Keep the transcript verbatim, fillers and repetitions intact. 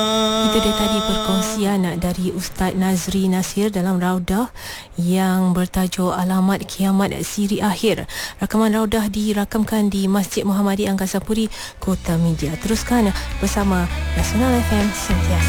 Itu dia tadi perkongsian dari Ustaz Nazri Nasir dalam Raudah yang bertajuk Alamat Kiamat Siri Akhir. Rakaman Raudah dirakamkan di Masjid Muhammadiyah Angkasa Puri, Kota Media. Teruskan bersama Nasional F M sentiasa.